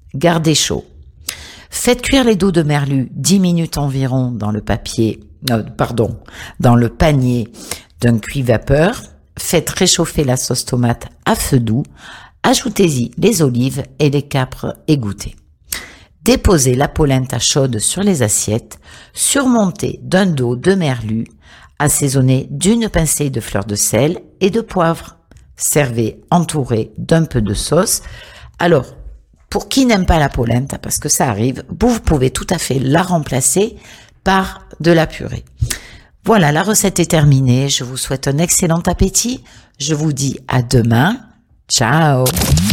Gardez chaud. Faites cuire les dos de merlu 10 minutes environ dans le panier d'un cuit-vapeur. Faites réchauffer la sauce tomate à feu doux. Ajoutez-y les olives et les capres égouttés. Déposez la polenta chaude sur les assiettes, surmontez d'un dos de merlu, assaisonnez d'une pincée de fleur de sel et de poivre. Servez entouré d'un peu de sauce. Alors, pour qui n'aime pas la polenta, parce que ça arrive, vous pouvez tout à fait la remplacer par de la purée. Voilà, la recette est terminée. Je vous souhaite un excellent appétit. Je vous dis à demain. Ciao!